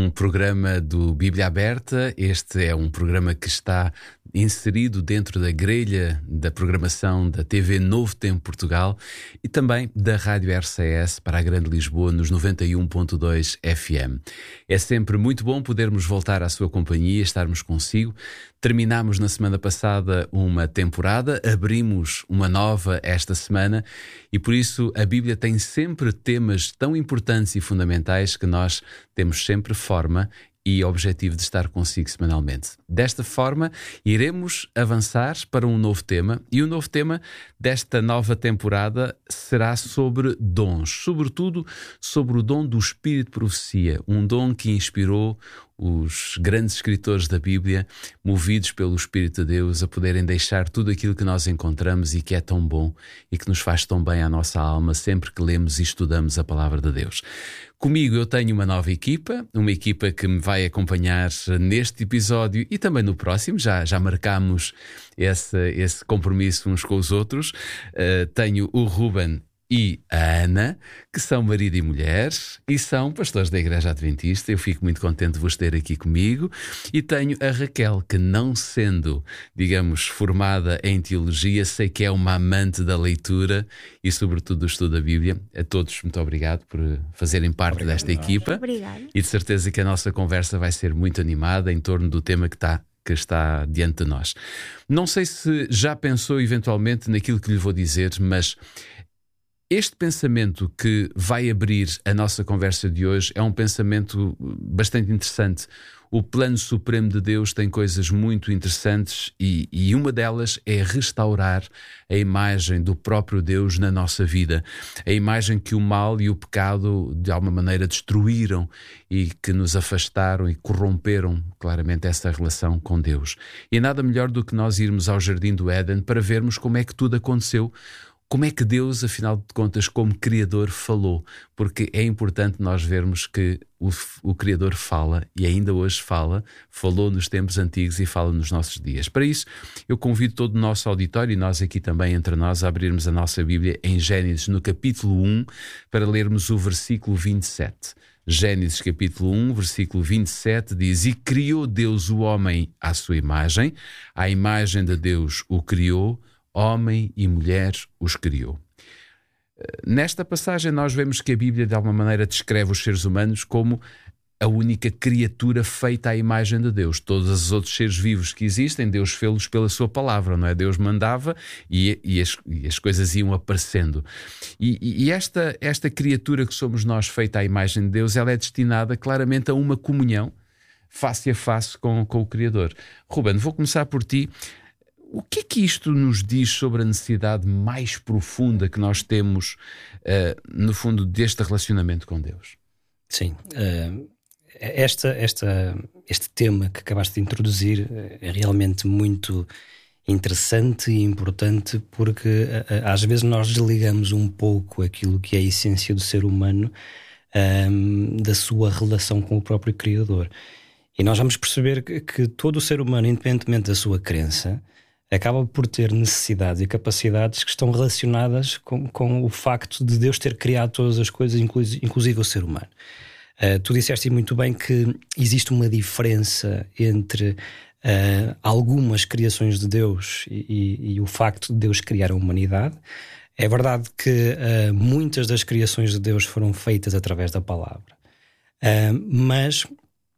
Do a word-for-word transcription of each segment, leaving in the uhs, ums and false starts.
um programa do Bíblia Aberta. Este é um programa que está inserido dentro da grelha da programação da T V Novo Tempo Portugal e também da Rádio R C S para a Grande Lisboa nos noventa e um ponto dois F M. É sempre muito bom podermos voltar à sua companhia, estarmos consigo. Terminámos na semana passada uma temporada, abrimos uma nova esta semana e por isso a Bíblia tem sempre temas tão importantes e fundamentais que nós temos sempre forma e objetivo de estar consigo semanalmente. Desta forma, iremos avançar para um novo tema e o novo tema desta nova temporada será sobre dons, sobretudo sobre o dom do Espírito de Profecia, um dom que inspirou os grandes escritores da Bíblia, movidos pelo Espírito de Deus, a poderem deixar tudo aquilo que nós encontramos e que é tão bom e que nos faz tão bem à nossa alma sempre que lemos e estudamos a Palavra de Deus. Comigo eu tenho uma nova equipa, uma equipa que me vai acompanhar neste episódio e também no próximo, já, já marcámos esse, esse compromisso uns com os outros. Uh, tenho o Ruben e a Ana, que são marido e mulher e são pastores da Igreja Adventista. Eu fico muito contente de vos ter aqui comigo. E tenho a Raquel, que não sendo, digamos, formada em teologia, sei que é uma amante da leitura e sobretudo do estudo da Bíblia. A todos, muito obrigado por fazerem parte obrigado, desta equipa. Obrigado. E de certeza que a nossa conversa vai ser muito animada em torno do tema que está que está diante de nós. Não sei se já pensou eventualmente naquilo que lhe vou dizer, mas este pensamento que vai abrir a nossa conversa de hoje é um pensamento bastante interessante. O plano supremo de Deus tem coisas muito interessantes e, e uma delas é restaurar a imagem do próprio Deus na nossa vida. A imagem que o mal e o pecado de alguma maneira destruíram e que nos afastaram e corromperam claramente essa relação com Deus. E nada melhor do que nós irmos ao Jardim do Éden para vermos como é que tudo aconteceu. Como é que Deus, afinal de contas, como Criador, falou? Porque é importante nós vermos que o, o Criador fala e ainda hoje fala, falou nos tempos antigos e fala nos nossos dias. Para isso, eu convido todo o nosso auditório e nós aqui também entre nós a abrirmos a nossa Bíblia em Gênesis, no capítulo um, para lermos o versículo vinte e sete. Gênesis capítulo um, versículo vinte e sete diz: E criou Deus o homem à sua imagem, à imagem de Deus o criou, homem e mulher os criou. Nesta passagem nós vemos que a Bíblia de alguma maneira descreve os seres humanos como a única criatura feita à imagem de Deus. Todos os outros seres vivos que existem, Deus fê-los pela sua palavra, não é? Deus mandava e, e, as, e as coisas iam aparecendo. E, e esta, esta criatura que somos nós feita à imagem de Deus, ela é destinada claramente a uma comunhão face a face com, com o Criador. Ruben, vou começar por ti. O que é que isto nos diz sobre a necessidade mais profunda que nós temos, uh, no fundo, deste relacionamento com Deus? Sim, uh, esta, esta, este tema que acabaste de introduzir é realmente muito interessante e importante porque uh, às vezes nós desligamos um pouco aquilo que é a essência do ser humano um, da sua relação com o próprio Criador. E nós vamos perceber que, que todo o ser humano, independentemente da sua crença, acaba por ter necessidades e capacidades que estão relacionadas com, com o facto de Deus ter criado todas as coisas, inclusive o ser humano. Uh, tu disseste muito bem que existe uma diferença entre uh, algumas criações de Deus e, e, e o facto de Deus criar a humanidade. É verdade que uh, muitas das criações de Deus foram feitas através da palavra, uh, mas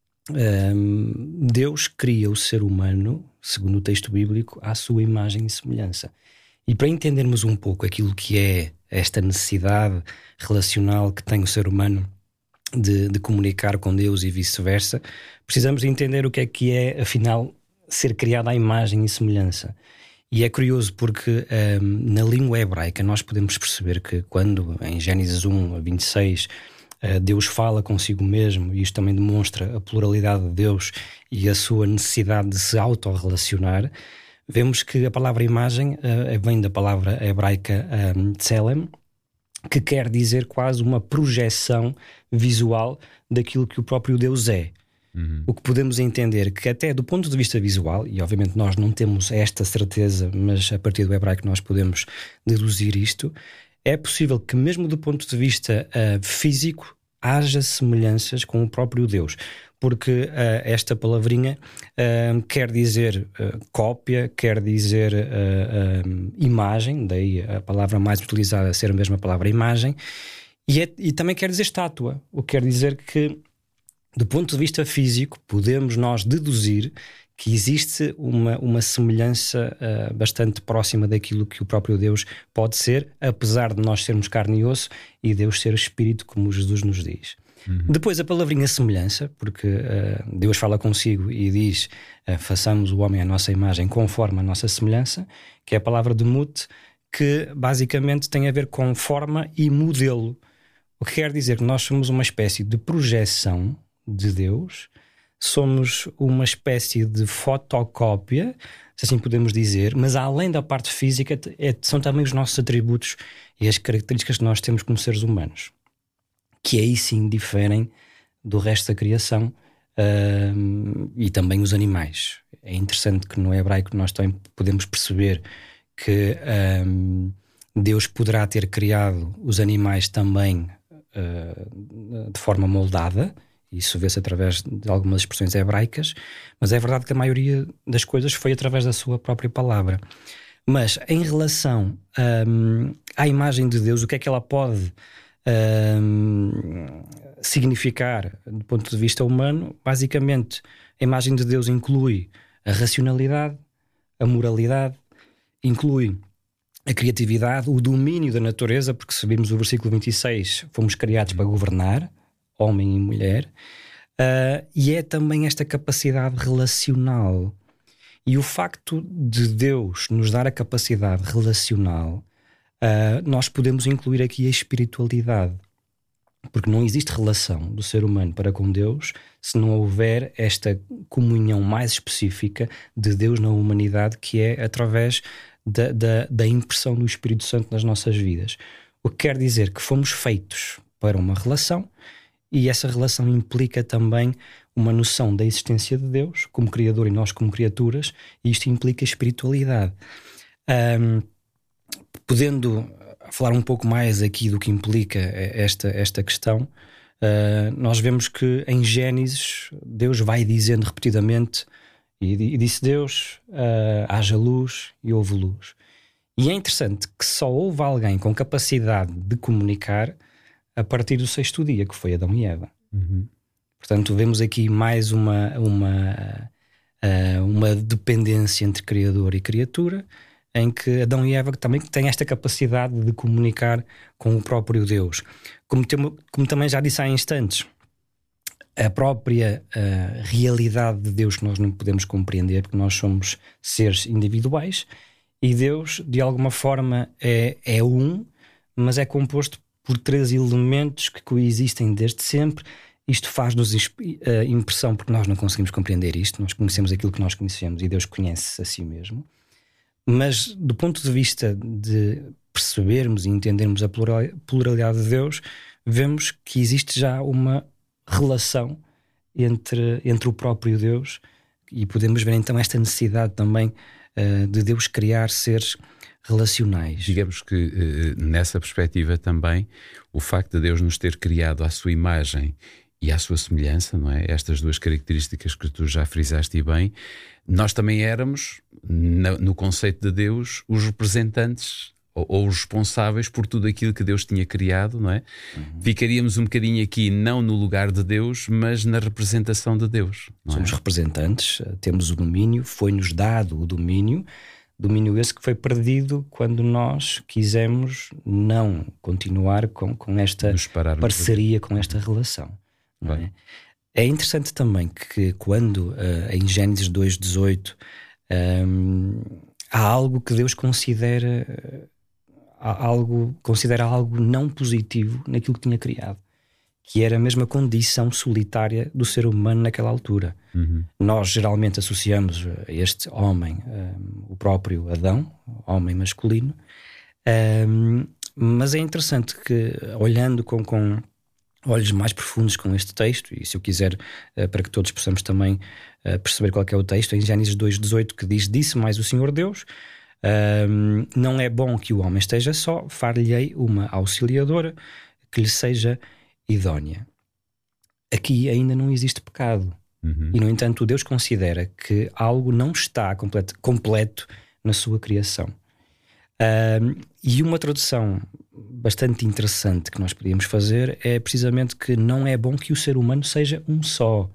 Um, Deus cria o ser humano, segundo o texto bíblico, à sua imagem e semelhança. E para entendermos um pouco aquilo que é esta necessidade relacional que tem o ser humano de, de comunicar com Deus e vice-versa, precisamos entender o que é que é, afinal, ser criado à imagem e semelhança. E é curioso porque um, na língua hebraica nós podemos perceber que quando, em Gênesis um, vinte e seis, Deus fala consigo mesmo, e isto também demonstra a pluralidade de Deus e a sua necessidade de se autorrelacionar. Vemos que a palavra imagem uh, vem da palavra hebraica um, tselem, que quer dizer quase uma projeção visual daquilo que o próprio Deus é. Uhum. O que podemos entender que até do ponto de vista visual, e obviamente nós não temos esta certeza, mas a partir do hebraico nós podemos deduzir isto, é possível que mesmo do ponto de vista uh, físico haja semelhanças com o próprio Deus. porque uh, esta palavrinha uh, quer dizer uh, cópia, quer dizer uh, uh, imagem, daí a palavra mais utilizada ser a mesma palavra imagem, e, é, e também quer dizer estátua, o que quer dizer que, do ponto de vista físico, podemos nós deduzir que existe uma, uma semelhança uh, bastante próxima daquilo que o próprio Deus pode ser, apesar de nós sermos carne e osso e Deus ser espírito, como Jesus nos diz. Uhum. Depois a palavrinha semelhança, porque uh, Deus fala consigo e diz uh, façamos o homem à nossa imagem conforme a nossa semelhança, que é a palavra de mute, que basicamente tem a ver com forma e modelo. O que quer dizer que nós somos uma espécie de projeção de Deus, somos uma espécie de fotocópia, se assim podemos dizer, mas além da parte física é, são também os nossos atributos e as características que nós temos como seres humanos, que aí sim diferem do resto da criação, uh, e também os animais. É interessante que no hebraico nós também podemos perceber que uh, Deus poderá ter criado os animais também uh, de forma moldada. Isso vê-se através de algumas expressões hebraicas, mas é verdade que a maioria das coisas foi através da sua própria palavra. Mas em relação um, à imagem de Deus, o que é que ela pode um, significar do ponto de vista humano? Basicamente, a imagem de Deus inclui a racionalidade, a moralidade, inclui a criatividade, o domínio da natureza, porque se virmos o versículo vinte e seis, fomos criados para governar, homem e mulher, uh, e é também esta capacidade relacional. E o facto de Deus nos dar a capacidade relacional, uh, nós podemos incluir aqui a espiritualidade, porque não existe relação do ser humano para com Deus se não houver esta comunhão mais específica de Deus na humanidade, que é através da, da, da impressão do Espírito Santo nas nossas vidas. O que quer dizer que fomos feitos para uma relação, e essa relação implica também uma noção da existência de Deus como Criador e nós como criaturas, e isto implica espiritualidade. Um, podendo falar um pouco mais aqui do que implica esta, esta questão, uh, nós vemos que em Gênesis Deus vai dizendo repetidamente, e, e disse Deus, uh, haja luz e houve luz. E é interessante que só houve alguém com capacidade de comunicar a partir do sexto dia, que foi Adão e Eva. Uhum. Portanto, vemos aqui mais uma, uma, uh, uma dependência entre Criador e criatura, em que Adão e Eva também têm esta capacidade de comunicar com o próprio Deus. Como, temo, como também já disse há instantes, a própria uh, realidade de Deus que nós não podemos compreender, porque nós somos seres individuais, e Deus, de alguma forma, é, é um, mas é composto por três elementos que coexistem desde sempre. Isto faz-nos uh, impressão, porque nós não conseguimos compreender isto. Nós conhecemos aquilo que nós conhecemos e Deus conhece a si mesmo. Mas do ponto de vista de percebermos e entendermos a pluralidade de Deus, vemos que existe já uma relação entre, entre o próprio Deus, e podemos ver então esta necessidade também uh, de Deus criar seres relacionais. Digamos que nessa perspectiva também o facto de Deus nos ter criado à sua imagem e à sua semelhança, não é? Estas duas características que tu já frisaste bem, nós também éramos, no conceito de Deus, os representantes ou, ou os responsáveis por tudo aquilo que Deus tinha criado, não é? Uhum. Ficaríamos um bocadinho aqui não no lugar de Deus, mas na representação de Deus. Não Somos é? representantes, temos o domínio, foi-nos dado o domínio, domínio esse que foi perdido quando nós quisemos não continuar com, com esta parceria, com esta relação. Não é? É interessante também que quando uh, em Gênesis dois, dezoito um, há algo que Deus considera, há algo, considera algo não positivo naquilo que tinha criado, que era a mesma condição solitária do ser humano naquela altura. Uhum. Nós geralmente associamos a este homem um, o próprio Adão, homem masculino, um, mas é interessante que, olhando com, com olhos mais profundos com este texto, e se eu quiser, uh, para que todos possamos também uh, perceber qual é, que é o texto, em Gênesis dois, dezoito, que diz: disse mais o Senhor Deus, um, não é bom que o homem esteja só, far-lhe-ei uma auxiliadora que lhe seja idónea. aqui ainda não existe pecado. Uhum. E, no entanto, Deus considera que algo não está completo, completo na sua criação. Um, e uma tradução bastante interessante que nós podíamos fazer é precisamente que não é bom que o ser humano seja um só.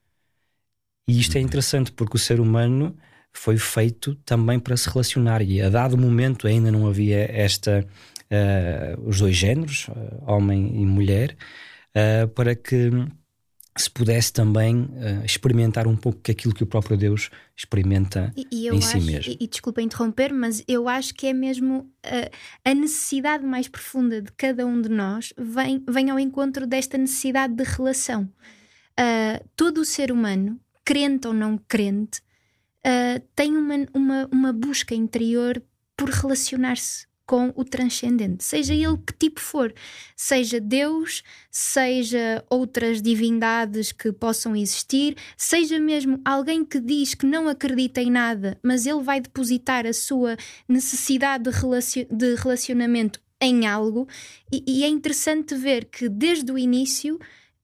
E isto é interessante porque o ser humano foi feito também para se relacionar, e a dado momento ainda não havia esta, uh, os dois géneros, uh, homem e mulher, uh, para que se pudesse também uh, experimentar um pouco aquilo que o próprio Deus experimenta e, e eu em acho, si mesmo. E, e desculpa interromper, mas eu acho que é mesmo uh, a necessidade mais profunda de cada um de nós vem, vem ao encontro desta necessidade de relação. Uh, todo o ser humano, crente ou não crente, uh, tem uma, uma, uma busca interior por relacionar-se com o transcendente, seja ele que tipo for, seja Deus, seja outras divindades que possam existir, seja mesmo alguém que diz que não acredita em nada, mas ele vai depositar a sua necessidade de, relacion- de relacionamento em algo, e, e é interessante ver que desde o início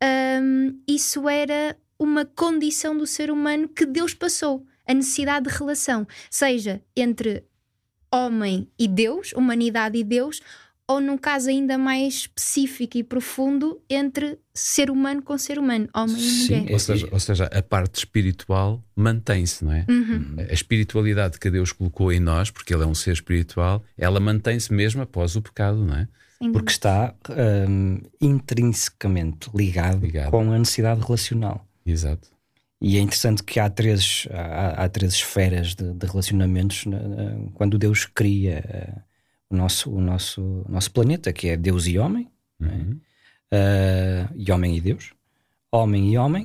um, isso era uma condição do ser humano que Deus passou, a necessidade de relação, seja entre homem e Deus, humanidade e Deus, ou num caso ainda mais específico e profundo, entre ser humano com ser humano, homem Sim, e mulher. Ou seja, ou seja, a parte espiritual mantém-se, não é? Uhum. A espiritualidade que Deus colocou em nós, porque Ele é um ser espiritual, ela mantém-se mesmo após o pecado, não é? Sim. Porque está um, intrinsecamente ligado, ligado com a necessidade relacional. Exato. E é interessante que há três, há, há três esferas de, de relacionamentos quando Deus cria o nosso, o nosso, o nosso planeta, que é Deus e homem, uhum. uh, e homem e Deus, homem e homem,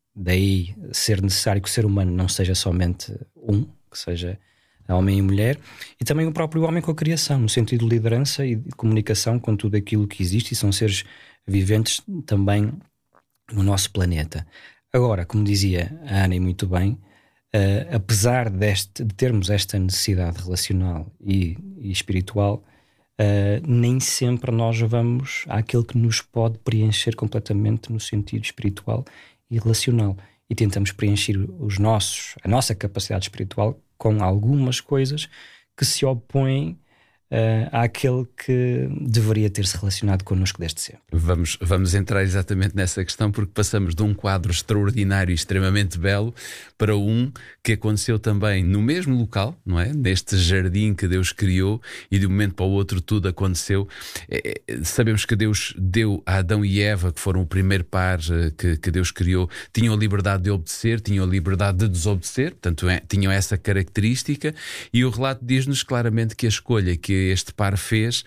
daí ser necessário que o ser humano não seja somente um, que seja homem e mulher, e também o próprio homem com a criação, no sentido de liderança e de comunicação com tudo aquilo que existe, e são seres viventes também no nosso planeta. Agora, como dizia a Ana, e muito bem, uh, apesar deste, de termos esta necessidade relacional e, e espiritual, uh, nem sempre nós vamos àquele que nos pode preencher completamente no sentido espiritual e relacional. E tentamos preencher os nossos, a nossa capacidade espiritual com algumas coisas que se opõem Uh, àquele que deveria ter-se relacionado connosco desde sempre. Vamos, vamos entrar exatamente nessa questão, porque passamos de um quadro extraordinário e extremamente belo para um que aconteceu também no mesmo local, não é? Neste jardim que Deus criou, e de um momento para o outro tudo aconteceu. É, é, sabemos que Deus deu a Adão e Eva, que foram o primeiro par que, que Deus criou, tinham a liberdade de obedecer, tinham a liberdade de desobedecer, portanto é, tinham essa característica, e o relato diz-nos claramente que a escolha que este par fez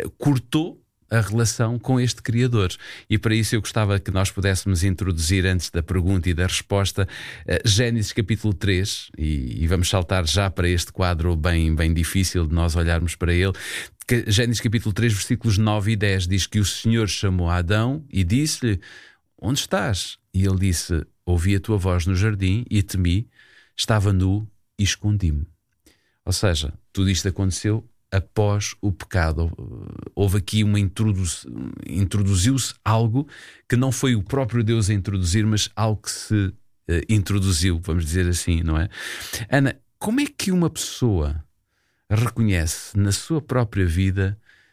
cortou a relação com este Criador. E para isso eu gostava que nós pudéssemos introduzir, antes da pergunta e da resposta, Gênesis capítulo três, e, e vamos saltar já para este quadro bem, bem difícil de nós olharmos para ele. Gênesis capítulo três, versículos nove e dez, diz que o Senhor chamou a Adão e disse-lhe: onde estás? E ele disse: ouvi a tua voz no jardim e temi, estava nu e escondi-me. Ou seja, tudo isto aconteceu após o pecado. Houve aqui uma introdu- introduziu-se algo que não foi o próprio Deus a introduzir, mas algo que se uh, introduziu, vamos dizer assim, não é? Ana, como é que uma pessoa reconhece na sua própria vida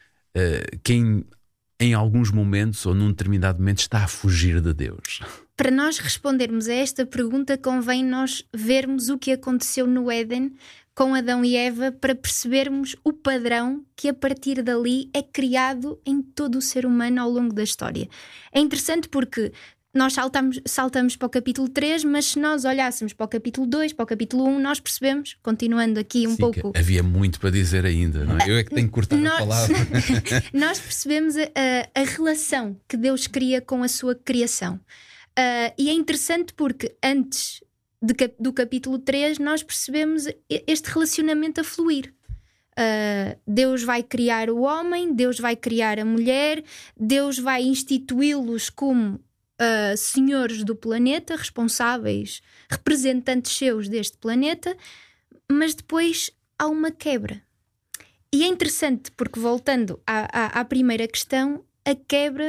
uh, quem em alguns momentos ou num determinado momento está a fugir de Deus? Para nós respondermos a esta pergunta, convém nós vermos o que aconteceu no Éden com Adão e Eva, para percebermos o padrão que a partir dali é criado em todo o ser humano ao longo da história. É interessante porque nós saltamos, saltamos para o capítulo três, mas se nós olhássemos para o capítulo dois, para o capítulo um, nós percebemos, continuando aqui um Sim, pouco... havia muito para dizer ainda, não é? Eu é que tenho que cortar nós, a palavra. Nós percebemos a, a, a relação que Deus cria com a sua criação. Uh, e é interessante porque antes de, do capítulo três nós percebemos este relacionamento a fluir. Uh, Deus vai criar o homem, Deus vai criar a mulher, Deus vai instituí-los como uh, senhores do planeta, responsáveis, representantes seus deste planeta, mas depois há uma quebra. E é interessante porque, voltando à, à, à primeira questão, a quebra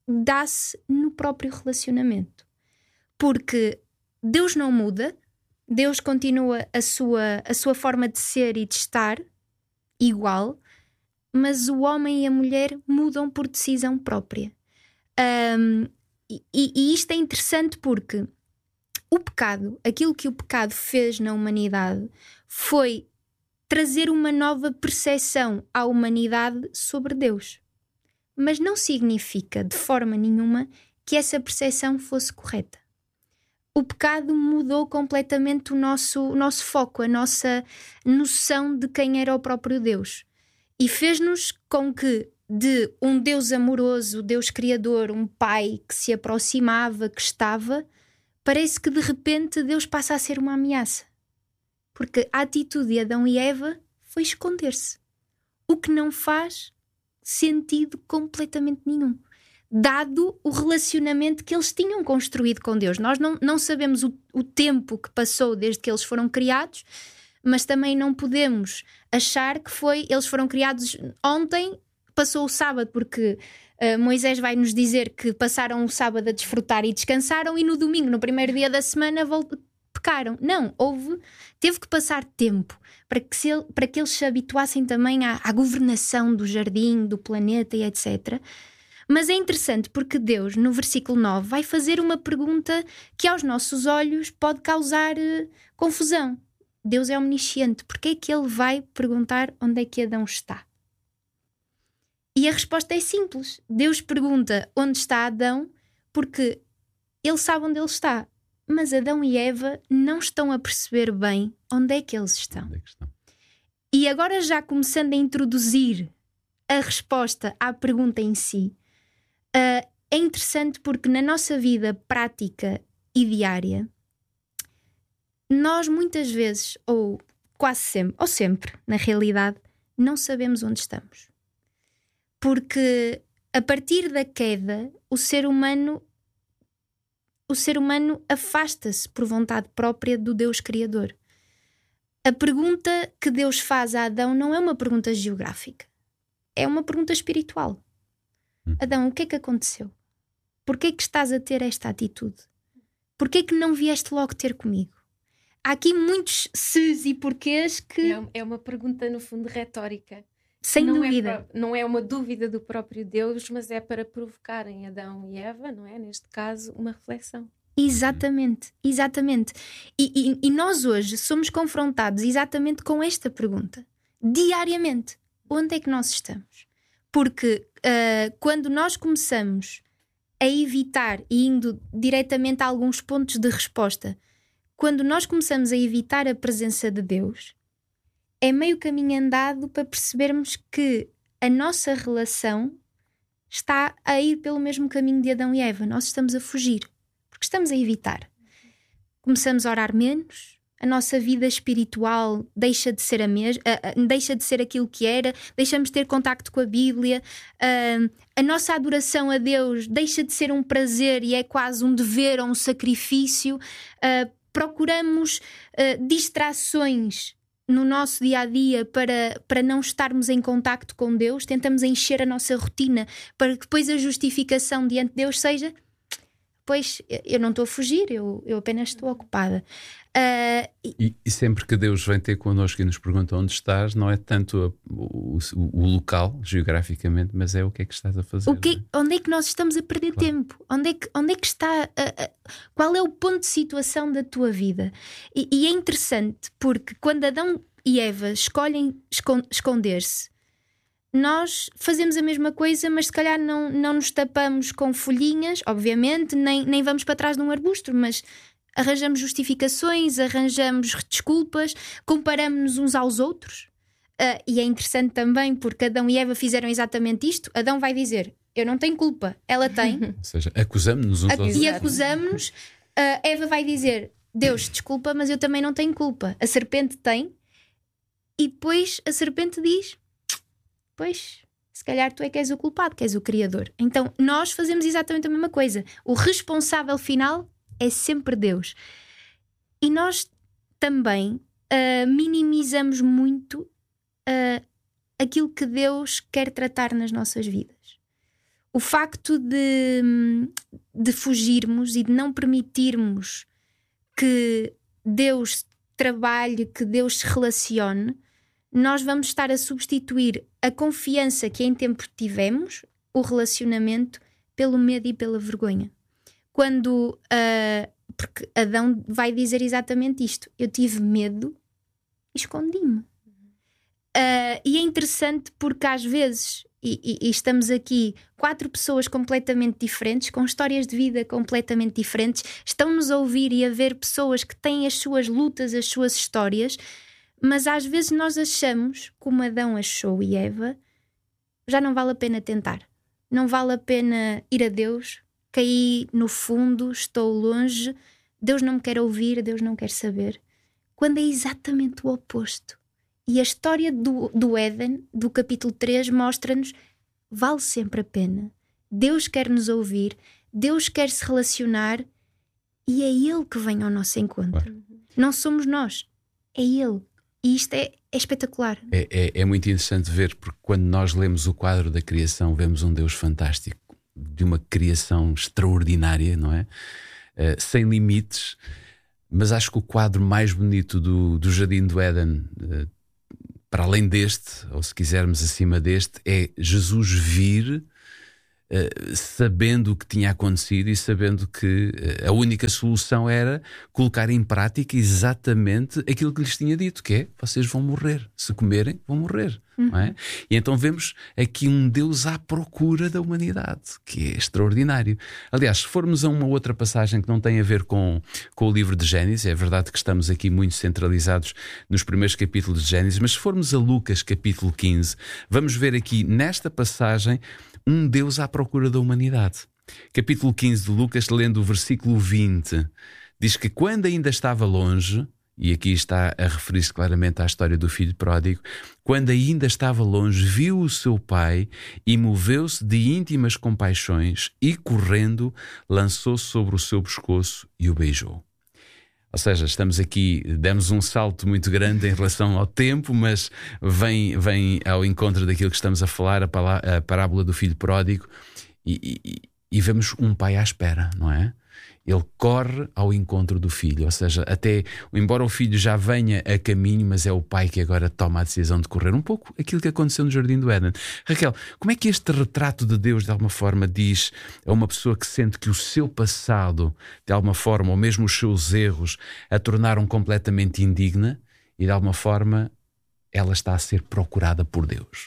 dá-se no próprio relacionamento. Porque Deus não muda, Deus continua a sua, a sua forma de ser e de estar igual, mas o homem e a mulher mudam por decisão própria. Um, e, e isto é interessante porque o pecado, aquilo que o pecado fez na humanidade, foi trazer uma nova percepção à humanidade sobre Deus. Mas não significa de forma nenhuma que essa percepção fosse correta. O pecado mudou completamente o nosso, o nosso foco, a nossa noção de quem era o próprio Deus. E fez-nos com que de um Deus amoroso, Deus criador, um pai que se aproximava, que estava, parece que de repente Deus passa a ser uma ameaça. Porque a atitude de Adão e Eva foi esconder-se. O que não faz sentido completamente nenhum, dado o relacionamento que eles tinham construído com Deus. Nós não, não sabemos o, o tempo que passou desde que eles foram criados, mas também não podemos achar que foi, eles foram criados ontem, passou o sábado, porque uh, Moisés vai nos dizer que passaram o sábado a desfrutar e descansaram, e no domingo, no primeiro dia da semana, voltaram. Pecaram. Não, houve, teve que passar tempo para que, se, para que eles se habituassem também à, à governação do jardim, do planeta e etcétera. Mas é interessante porque Deus, no versículo nove, vai fazer uma pergunta que aos nossos olhos pode causar uh, confusão. Deus é omnisciente. Porquê é que ele vai perguntar onde é que Adão está? E a resposta é simples. Deus pergunta onde está Adão porque ele sabe onde ele está. Mas Adão e Eva não estão a perceber bem onde é que eles estão. Onde é que estão? E agora, já começando a introduzir a resposta à pergunta em si, uh, é interessante porque na nossa vida prática e diária, nós muitas vezes, ou quase sempre, ou sempre, na realidade, não sabemos onde estamos. Porque a partir da queda, o ser humano O ser humano afasta-se por vontade própria do Deus Criador. A pergunta que Deus faz a Adão não é uma pergunta geográfica. É uma pergunta espiritual. Hum. Adão, o que é que aconteceu? Porquê é que estás a ter esta atitude? Porquê é que não vieste logo ter comigo? Há aqui muitos ses e porquês que... É, é uma pergunta, no fundo, retórica. Sem não dúvida. É pra, não é uma dúvida do próprio Deus, mas é para provocar em Adão e Eva, não é? Neste caso, uma reflexão. Exatamente, exatamente. E, e, e nós hoje somos confrontados exatamente com esta pergunta. Diariamente. Onde é que nós estamos? Porque uh, quando nós começamos a evitar, e indo diretamente a alguns pontos de resposta, quando nós começamos a evitar a presença de Deus, é meio caminho andado para percebermos que a nossa relação está a ir pelo mesmo caminho de Adão e Eva. Nós estamos a fugir, porque estamos a evitar. Começamos a orar menos, a nossa vida espiritual deixa de ser a mesma, deixa de ser aquilo que era, deixamos de ter contacto com a Bíblia, a nossa adoração a Deus deixa de ser um prazer e é quase um dever ou um sacrifício. Procuramos distrações no nosso dia-a-dia para, para não estarmos em contacto com Deus, tentamos encher a nossa rotina para que depois a justificação diante de Deus seja: pois, eu não estou a fugir, eu, eu apenas estou ocupada. Uh, e, e sempre que Deus vem ter connosco e nos pergunta onde estás, não é tanto a, o, o, o local, geograficamente, mas é o que é que estás a fazer. O que, onde é que nós estamos a perder claro. tempo? Onde é que, onde é que está? A, a, qual é o ponto de situação da tua vida? E, e é interessante porque quando Adão e Eva escolhem esconder-se, nós fazemos a mesma coisa, mas se calhar não, não nos tapamos com folhinhas, obviamente, nem, nem vamos para trás de um arbusto, mas arranjamos justificações, arranjamos desculpas, comparamos-nos uns aos outros. Uh, e é interessante também porque Adão e Eva fizeram exatamente isto. Adão vai dizer: eu não tenho culpa, ela tem. Ou seja, acusamos-nos uns aos outros. E acusamos-nos. Uh, Eva vai dizer: Deus, desculpa, mas eu também não tenho culpa. A serpente tem. E depois a serpente diz: pois, se calhar tu é que és o culpado, que és o criador. Então nós fazemos exatamente a mesma coisa. O responsável final é sempre Deus. E nós também uh, minimizamos muito uh, aquilo que Deus quer tratar nas nossas vidas. o facto de, de fugirmos e de não permitirmos que Deus trabalhe, que Deus se relacione, nós vamos estar a substituir a confiança que em tempo tivemos, o relacionamento, pelo medo e pela vergonha. Quando, uh, porque Adão vai dizer exatamente isto: eu tive medo e escondi-me. Uh, e é interessante porque às vezes, e, e, e estamos aqui quatro pessoas completamente diferentes, com histórias de vida completamente diferentes, estão-nos a ouvir e a ver pessoas que têm as suas lutas, as suas histórias, mas às vezes nós achamos, como Adão achou e Eva, já não vale a pena tentar, não vale a pena ir a Deus, caí no fundo, estou longe, Deus não me quer ouvir, Deus não quer saber, quando é exatamente o oposto. E a história do, do Éden, do capítulo três, mostra-nos: vale sempre a pena. Deus quer nos ouvir, Deus quer se relacionar, e é Ele que vem ao nosso encontro. Claro. Não somos nós, é Ele. E isto é, é espetacular. É, é, é muito interessante ver, porque quando nós lemos o quadro da criação, vemos um Deus fantástico, de uma criação extraordinária, não é? Uh, sem limites. Mas acho que o quadro mais bonito do, do Jardim do Éden, uh, para além deste, ou se quisermos acima deste, é Jesus vir uh, sabendo o que tinha acontecido e sabendo que uh, a única solução era colocar em prática exatamente aquilo que lhes tinha dito, que é: vocês vão morrer, se comerem vão morrer. Uhum. Não é? E então vemos aqui um Deus à procura da humanidade, que é extraordinário. Aliás, se formos a uma outra passagem que não tem a ver com, com o livro de Gênesis, é verdade que estamos aqui muito centralizados nos primeiros capítulos de Gênesis, mas se formos a Lucas capítulo quinze, vamos ver aqui nesta passagem um Deus à procura da humanidade. Capítulo quinze de Lucas, lendo o versículo vinte, diz que quando ainda estava longe, e aqui está a referir-se claramente à história do filho pródigo, quando ainda estava longe, viu o seu pai e moveu-se de íntimas compaixões e, correndo, lançou-se sobre o seu pescoço e o beijou. Ou seja, estamos aqui, demos um salto muito grande em relação ao tempo, mas vem, vem ao encontro daquilo que estamos a falar, a, palá- a parábola do filho pródigo, e, e, e vemos um pai à espera, não é? Ele corre ao encontro do filho, ou seja, até, embora o filho já venha a caminho, mas é o pai que agora toma a decisão de correr. Um pouco aquilo que aconteceu no Jardim do Éden. Raquel, como é que este retrato de Deus de alguma forma diz a uma pessoa que sente que o seu passado, de alguma forma, ou mesmo os seus erros, a tornaram completamente indigna e de alguma forma ela está a ser procurada por Deus?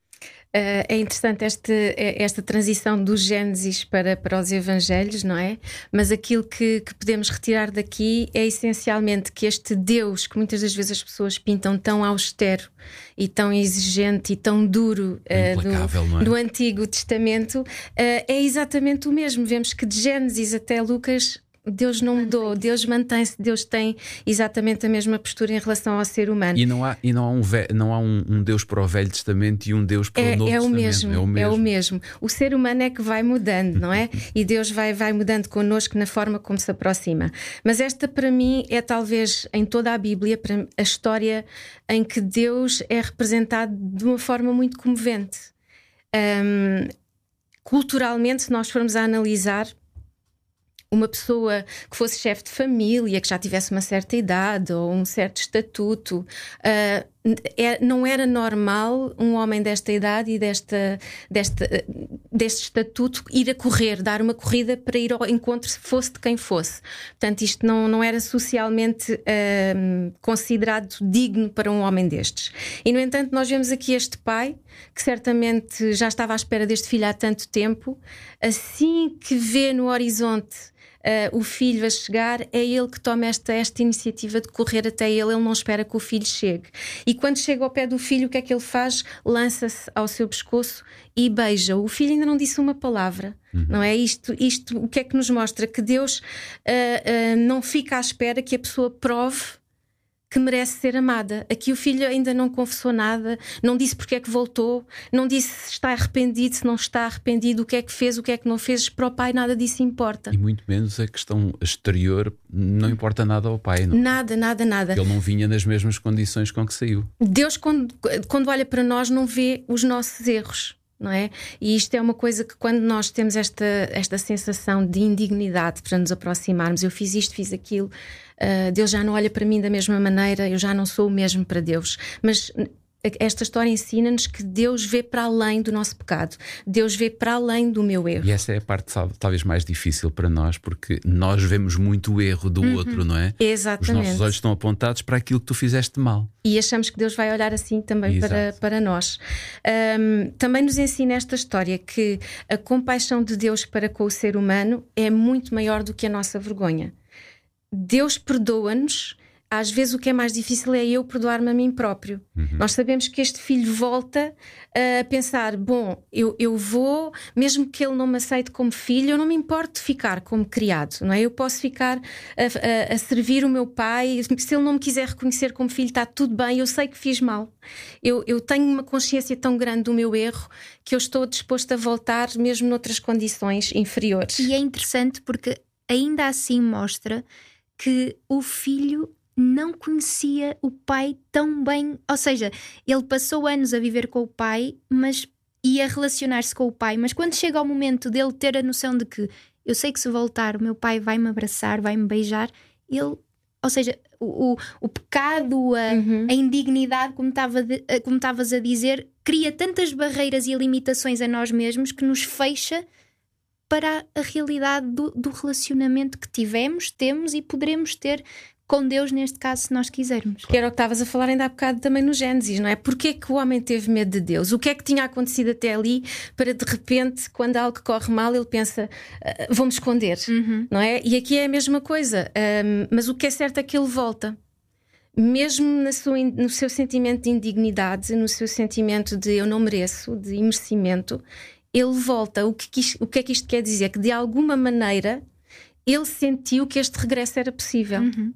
Uh, é interessante este, esta transição do Gênesis para, para os Evangelhos, não é? Mas aquilo que, que podemos retirar daqui é essencialmente que este Deus, que muitas das vezes as pessoas pintam tão austero e tão exigente e tão duro uh, Implacável, não é? do Antigo Testamento, uh, é exatamente o mesmo. Vemos que de Gênesis até Lucas Deus não mudou, Deus mantém-se, Deus tem exatamente a mesma postura em relação ao ser humano. E não há, e não há, um, ve- não há um, um Deus para o Velho Testamento e um Deus para é, o Novo é o Testamento. mesmo, é o mesmo. É o mesmo. O ser humano é que vai mudando, não é? E Deus vai, vai mudando connosco na forma como se aproxima. Mas esta, para mim, é talvez em toda a Bíblia a história em que Deus é representado de uma forma muito comovente. Um, culturalmente, se nós formos a analisar, uma pessoa que fosse chefe de família, que já tivesse uma certa idade ou um certo estatuto, uh, é, não era normal um homem desta idade e desta, desta, deste estatuto ir a correr, dar uma corrida para ir ao encontro, se fosse de quem fosse. Portanto, isto não, não era socialmente uh, considerado digno para um homem destes. E, no entanto, nós vemos aqui este pai, que certamente já estava à espera deste filho há tanto tempo, assim que vê no horizonte Uh, o filho a chegar, é ele que toma esta, esta iniciativa de correr até ele. Ele não espera que o filho chegue. E quando chega ao pé do filho, o que é que ele faz? Lança-se ao seu pescoço e beija-o. O filho ainda não disse uma palavra. Uhum. Não é? Isto, isto o que é que nos mostra? Que Deus uh, uh, não fica à espera que a pessoa prove que merece ser amada. Aqui o filho ainda não confessou nada, não disse porque é que voltou, não disse se está arrependido, se não está arrependido, o que é que fez, o que é que não fez. Para o pai nada disso importa. E muito menos a questão exterior não importa nada ao pai, não? Nada, nada, nada. Ele não vinha nas mesmas condições com que saiu. Deus, quando, quando olha para nós, não vê os nossos erros. não é? E isto é uma coisa que quando nós temos esta, esta sensação de indignidade para nos aproximarmos, eu fiz isto, fiz aquilo, uh, Deus já não olha para mim da mesma maneira, eu já não sou o mesmo para Deus. Mas esta história ensina-nos que Deus vê para além do nosso pecado, Deus vê para além do meu erro. E essa é a parte talvez mais difícil para nós, porque nós vemos muito o erro do uhum. outro, não é? Exatamente. Os nossos olhos estão apontados para aquilo que tu fizeste mal. E achamos que Deus vai olhar assim também para, para nós. Um, também nos ensina esta história que a compaixão de Deus para com o ser humano é muito maior do que a nossa vergonha. Deus perdoa-nos. Às vezes o que é mais difícil é eu perdoar-me a mim próprio. Uhum. Nós sabemos que este filho volta a pensar, bom, eu, eu vou, mesmo que ele não me aceite como filho, eu não me importo de ficar como criado, não é? Eu posso ficar a, a, a servir o meu pai, se ele não me quiser reconhecer como filho, está tudo bem, eu sei que fiz mal. Eu, eu tenho uma consciência tão grande do meu erro que eu estou disposto a voltar mesmo noutras condições inferiores. E é interessante porque ainda assim mostra que o filho não conhecia o pai tão bem, ou seja, ele passou anos a viver com o pai, mas ia relacionar-se com o pai, mas quando chega ao momento dele ter a noção de que eu sei que se voltar o meu pai vai-me abraçar, vai-me beijar, ele, ou seja, o, o, o pecado, a, uhum. a indignidade, como estava de, como estavas a dizer, cria tantas barreiras e limitações a nós mesmos que nos fecha para a realidade do, do relacionamento que tivemos, temos e poderemos ter com Deus, neste caso, se nós quisermos. Que era o que estavas a falar ainda há bocado também no Gênesis, não é? Porquê é que o homem teve medo de Deus? O que é que tinha acontecido até ali para, de repente, quando algo corre mal, ele pensa, uh, vou-me esconder, uhum. não é? E aqui é a mesma coisa, um, mas o que é certo é que ele volta. Mesmo na sua, no seu sentimento de indignidade, no seu sentimento de eu não mereço, de imerecimento, ele volta. O que, o que é que isto quer dizer? Que de alguma maneira ele sentiu que este regresso era possível. Uhum.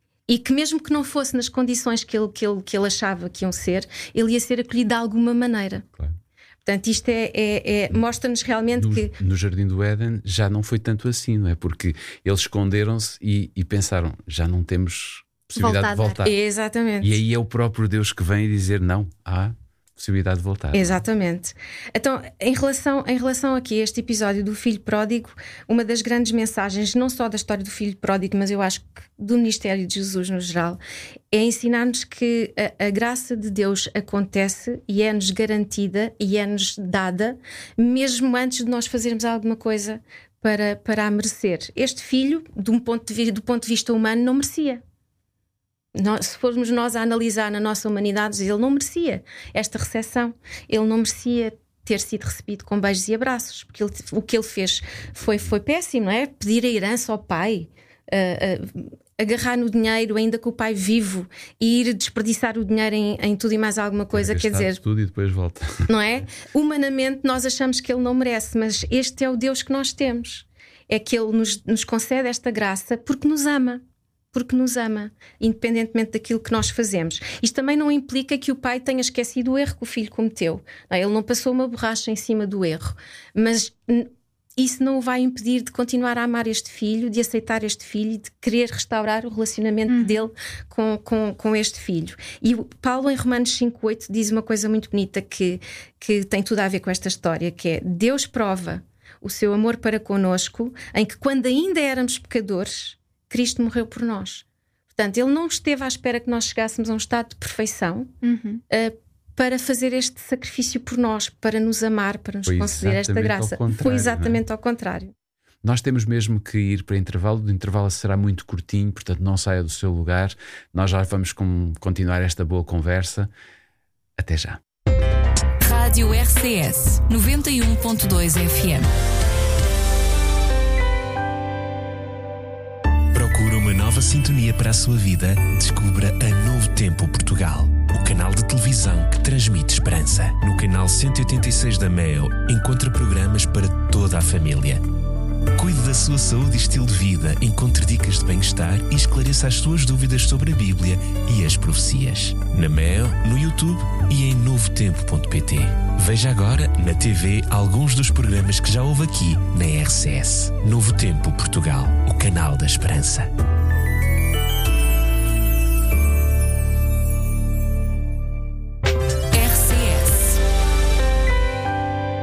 E que mesmo que não fosse nas condições que ele, que, ele, que ele achava que iam ser, ele ia ser acolhido de alguma maneira. Claro. Portanto, isto é, é, é, mostra-nos realmente no, que... No Jardim do Éden já não foi tanto assim, não é? Porque eles esconderam-se e, e pensaram, já não temos possibilidade Voltada. de voltar. Exatamente. E aí é o próprio Deus que vem dizer, não, há possibilidade de voltar. Exatamente. Então, em relação, em relação aqui a este episódio do filho pródigo, uma das grandes mensagens, não só da história do filho pródigo, mas eu acho que do ministério de Jesus no geral, é ensinar-nos que a, a graça de Deus acontece e é-nos garantida e é-nos dada, mesmo antes de nós fazermos alguma coisa para, para a merecer. Este filho, de um ponto de, do ponto de vista humano, não merecia. Nós, se formos nós a analisar na nossa humanidade, ele não merecia esta recepção, ele não merecia ter sido recebido com beijos e abraços, porque ele, o que ele fez foi, foi péssimo, não é? Pedir a herança ao pai, uh, uh, agarrar no dinheiro ainda com o pai vivo e ir desperdiçar o dinheiro em, em tudo e mais alguma coisa, quer dizer, tudo e depois volta. Não é? Humanamente nós achamos que ele não merece, mas este é o Deus que nós temos, é que ele nos, nos concede esta graça porque nos ama. Porque nos ama, independentemente daquilo que nós fazemos. Isto também não implica que o pai tenha esquecido o erro que o filho cometeu. Ele não passou uma borracha em cima do erro, mas isso não o vai impedir de continuar a amar este filho, de aceitar este filho e de querer restaurar o relacionamento hum. dele com, com, com este filho. E o Paulo, em Romanos cinco oito, diz uma coisa muito bonita que, que tem tudo a ver com esta história, que é: Deus prova o seu amor para connosco em que, quando ainda éramos pecadores, Cristo morreu por nós. Portanto, ele não esteve à espera que nós chegássemos a um estado de perfeição uhum. uh, para fazer este sacrifício por nós, para nos amar, para nos Foi conceder esta graça. Foi exatamente ao contrário. Nós temos mesmo que ir para intervalo. O intervalo será muito curtinho, portanto não saia do seu lugar. Nós já vamos com, continuar esta boa conversa. Até já. Rádio R C S noventa e um ponto dois F M. Procura uma nova sintonia para a sua vida? Descubra a Novo Tempo Portugal, o canal de televisão que transmite esperança. No canal cento e oitenta e seis da Meo, encontra programas para toda a família. Cuide da sua saúde e estilo de vida, encontre dicas de bem-estar e esclareça as suas dúvidas sobre a Bíblia e as profecias. Na Meo, no YouTube e em novo tempo ponto pt. Veja agora na T V alguns dos programas que já houve aqui na R C S. Novo Tempo Portugal, o canal da esperança. R C S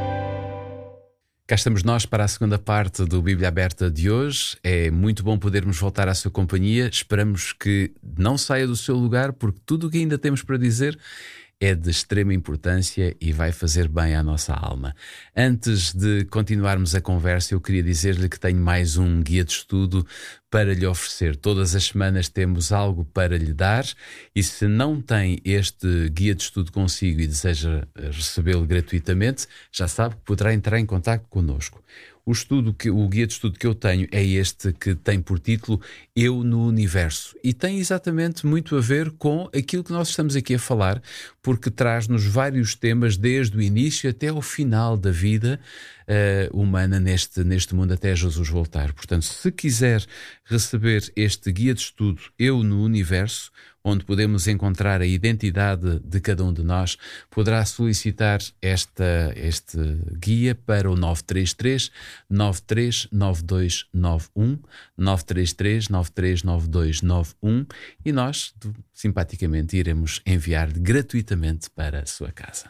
Cá estamos nós para a segunda parte do Bíblia Aberta de hoje. É muito bom podermos voltar à sua companhia. Esperamos que não saia do seu lugar, porque tudo o que ainda temos para dizer é de extrema importância e vai fazer bem à nossa alma. Antes de continuarmos a conversa, eu queria dizer-lhe que tenho mais um guia de estudo para lhe oferecer. Todas as semanas temos algo para lhe dar, e se não tem este guia de estudo consigo e deseja recebê-lo gratuitamente, já sabe que poderá entrar em contato connosco. O, estudo que, o guia de estudo que eu tenho é este, que tem por título Eu no Universo, e tem exatamente muito a ver com aquilo que nós estamos aqui a falar, porque traz-nos vários temas desde o início até ao final da vida uh, humana neste, neste mundo, até Jesus voltar. Portanto, se quiser receber este guia de estudo Eu no Universo, onde podemos encontrar a identidade de cada um de nós, poderá solicitar esta, este guia para o nove três três, nove três nove dois nove um, nove três três, nove três nove dois nove um, e nós, simpaticamente, iremos enviar gratuitamente para a sua casa.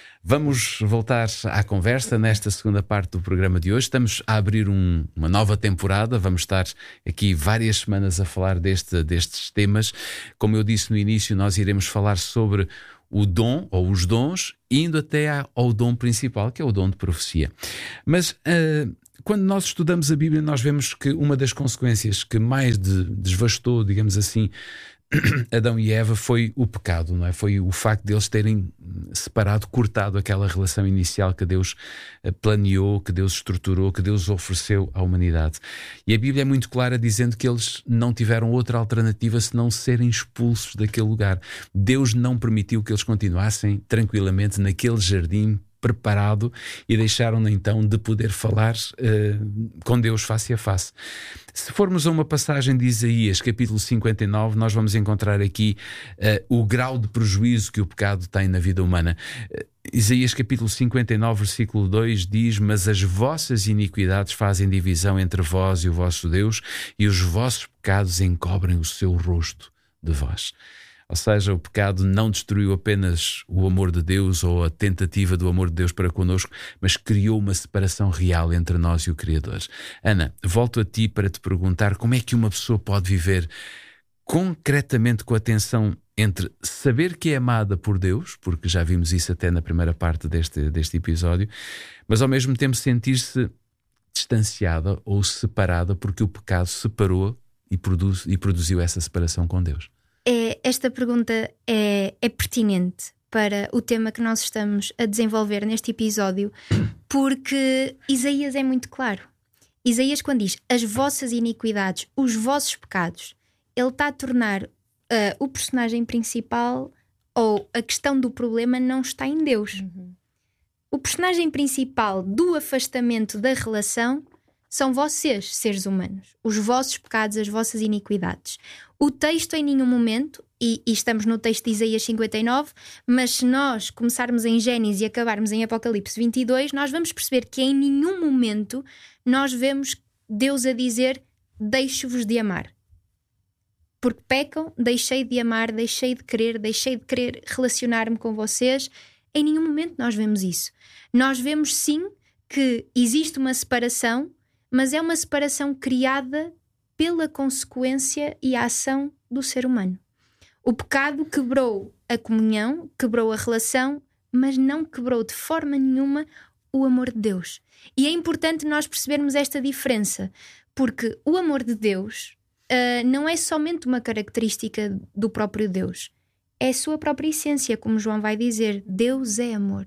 Vamos voltar à conversa nesta segunda parte do programa de hoje. Estamos a abrir um, uma nova temporada. Vamos estar aqui várias semanas a falar deste, destes temas. Como eu disse no início, nós iremos falar sobre o dom, ou os dons, indo até ao dom principal, que é o dom de profecia. Mas uh, quando nós estudamos a Bíblia, nós vemos que uma das consequências que mais de, desvastou, digamos assim, Adão e Eva foi o pecado, não é? Foi o facto de eles terem separado, cortado aquela relação inicial que Deus planeou, que Deus estruturou, que Deus ofereceu à humanidade. E a Bíblia é muito clara dizendo que eles não tiveram outra alternativa senão serem expulsos daquele lugar. Deus não permitiu que eles continuassem tranquilamente naquele jardim preparado, e deixaram então de poder falar uh, com Deus face a face. Se formos a uma passagem de Isaías, capítulo cinquenta e nove, nós vamos encontrar aqui uh, o grau de prejuízo que o pecado tem na vida humana. Uh, Isaías capítulo cinquenta e nove, versículo dois diz: mas as vossas iniquidades fazem divisão entre vós e o vosso Deus, e os vossos pecados encobrem o seu rosto de vós. Ou seja, o pecado não destruiu apenas o amor de Deus ou a tentativa do amor de Deus para connosco, mas criou uma separação real entre nós e o Criador. Ana, volto a ti para te perguntar como é que uma pessoa pode viver concretamente com atenção entre saber que é amada por Deus, porque já vimos isso até na primeira parte deste, deste episódio, mas ao mesmo tempo sentir-se distanciada ou separada porque o pecado separou e, produz, e produziu essa separação com Deus. É, esta pergunta é, é pertinente para o tema que nós estamos a desenvolver neste episódio, porque Isaías é muito claro. Isaías, quando diz as vossas iniquidades, os vossos pecados, ele está a tornar uh, o personagem principal, ou a questão do problema não está em Deus. Uhum. O personagem principal do afastamento da relação são vocês, seres humanos, os vossos pecados, as vossas iniquidades. O texto em nenhum momento, e, e estamos no texto de Isaías cinquenta e nove, mas se nós começarmos em Gênesis e acabarmos em Apocalipse vinte e dois, nós vamos perceber que em nenhum momento nós vemos Deus a dizer: deixo-vos de amar. Porque pecam, deixei de amar, deixei de querer, deixei de querer relacionar-me com vocês. Em nenhum momento nós vemos isso. Nós vemos sim que existe uma separação, mas é uma separação criada pela consequência e a ação do ser humano. O pecado quebrou a comunhão, quebrou a relação, mas não quebrou de forma nenhuma o amor de Deus. E é importante nós percebermos esta diferença, porque o amor de Deus uh, não é somente uma característica do próprio Deus, é a sua própria essência, como João vai dizer: Deus é amor.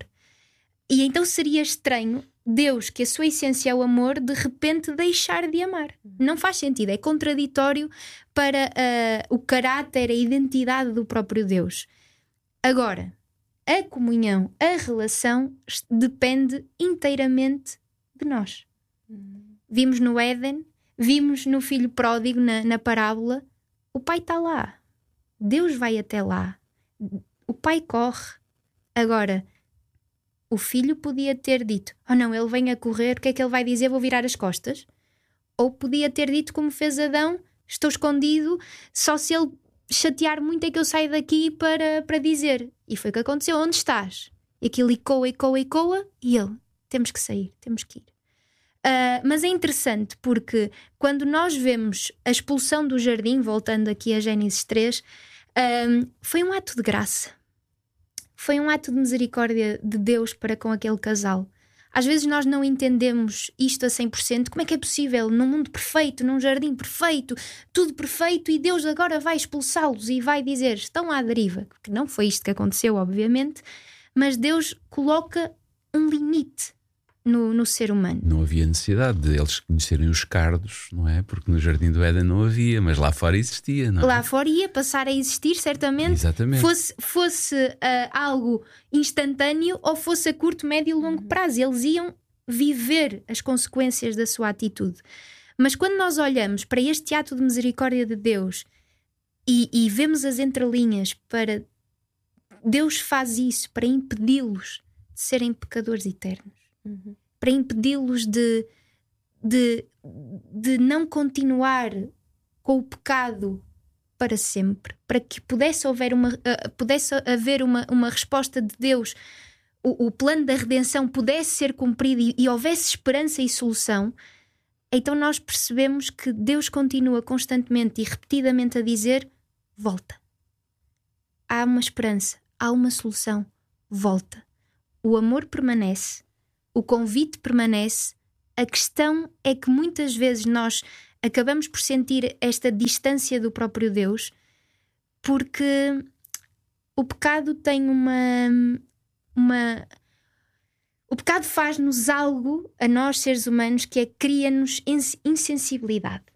E então seria estranho Deus, que a sua essência é o amor, de repente deixar de amar. Não faz sentido, é contraditório para uh, o caráter, a identidade do próprio Deus. Agora, a comunhão, a relação depende inteiramente de nós. Vimos no Éden, vimos no filho pródigo, na, na parábola, o pai está lá, Deus vai até lá, o pai corre. Agora, o filho podia ter dito: oh não, ele vem a correr, o que é que ele vai dizer? Vou virar as costas. Ou podia ter dito, como fez Adão: estou escondido, só se ele chatear muito é que eu saio daqui para, para dizer. E foi o que aconteceu: onde estás? E aquilo ecoa, ecoa, ecoa, e ele: temos que sair, temos que ir. Uh, mas é interessante porque quando nós vemos a expulsão do jardim, voltando aqui a Gênesis três, um, foi um ato de graça. Foi um ato de misericórdia de Deus para com aquele casal. Às vezes nós não entendemos isto a cem por cento. Como é que é possível, num mundo perfeito, num jardim perfeito, tudo perfeito, e Deus agora vai expulsá-los e vai dizer, estão à deriva? Que não foi isto que aconteceu, obviamente, mas Deus coloca um limite no, no ser humano. Não havia necessidade de eles conhecerem os cardos, não é? Porque no Jardim do Éden não havia, mas lá fora existia, não é? Lá fora ia passar a existir, certamente. Exatamente. Fosse, fosse uh, algo instantâneo ou fosse a curto, médio e longo prazo. Eles iam viver as consequências da sua atitude. Mas quando nós olhamos para este ato de misericórdia de Deus e, e vemos as entrelinhas para... Deus faz isso para impedi-los de serem pecadores eternos. Uhum. Para impedi-los de, de, de não continuar com o pecado para sempre, para que pudesse haver uma, uh, pudesse haver uma, uma resposta de Deus, o, o plano da redenção pudesse ser cumprido e, e houvesse esperança e solução. Então nós percebemos que Deus continua constantemente e repetidamente a dizer, volta. Há uma esperança, há uma solução, volta. O amor permanece. O convite permanece. A questão é que muitas vezes nós acabamos por sentir esta distância do próprio Deus porque o pecado tem uma... uma... O pecado faz-nos algo, a nós seres humanos, que é cria-nos insensibilidade.